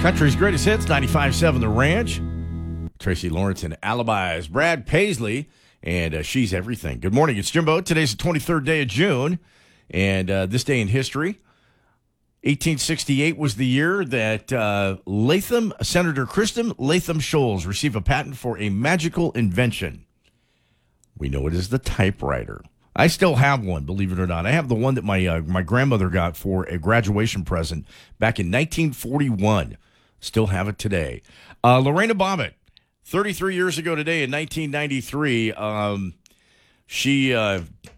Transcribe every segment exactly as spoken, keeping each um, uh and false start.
Country's greatest hits, ninety-five point seven The Ranch. Tracy Lawrence and Alibis. Brad Paisley, and uh, She's Everything. Good morning, it's Jimbo. Today's the twenty-third day of June, and uh, this day in history, eighteen sixty-eight was the year that uh, Latham, Senator Christopher Latham Scholes received a patent for a magical invention. We know it as the typewriter. I still have one, believe it or not. I have the one that my uh, my grandmother got for a graduation present back in nineteen forty-one. Still have it today. Uh, Lorena Bobbitt, thirty-three years ago today in nineteen ninety-three, um, she uh,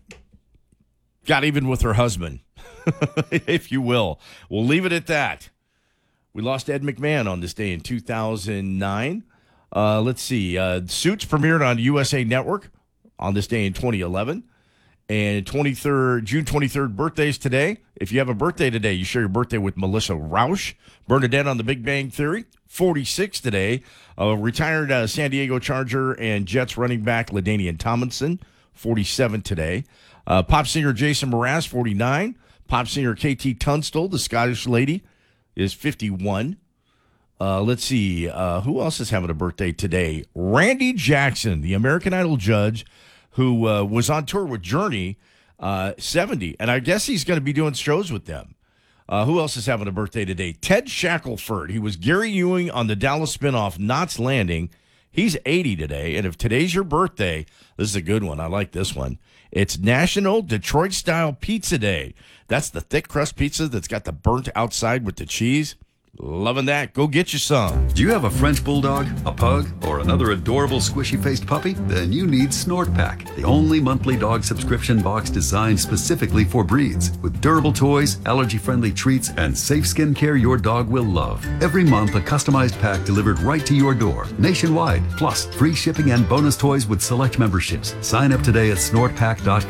got even with her husband, if you will. We'll leave it at that. We lost Ed McMahon on this day in two thousand nine. Uh, let's see. Uh, Suits premiered on U S A Network on this day in twenty eleven. And twenty-third, June twenty-third birthdays today. If you have a birthday today, you share your birthday with Melissa Rausch. Bernadette on The Big Bang Theory, forty-six today. Uh, retired uh, San Diego Charger and Jets running back LaDainian Tomlinson, forty-seven today. Uh, pop singer Jason Mraz, forty-nine. Pop singer K T Tunstall, the Scottish lady, is fifty-one. Uh, let's see. Uh, who else is having a birthday today? Randy Jackson, the American Idol judge, who uh, was on tour with Journey, uh, seventy. And I guess he's going to be doing shows with them. Uh, who else is having a birthday today? Ted Shackelford. He was Gary Ewing on the Dallas spinoff Knots Landing. He's eighty today. And if today's your birthday, this is a good one. I like this one. It's National Detroit-Style Pizza Day. That's the thick crust pizza that's got the burnt outside with the cheese. Loving that. Go get you some. Do you have a French bulldog, a pug, or another adorable squishy-faced puppy? Then you need Snort Pack, the only monthly dog subscription box designed specifically for breeds. With durable toys, allergy-friendly treats, and safe skin care your dog will love. Every month, a customized pack delivered right to your door, nationwide. Plus, free shipping and bonus toys with select memberships. Sign up today at snort pack dot com.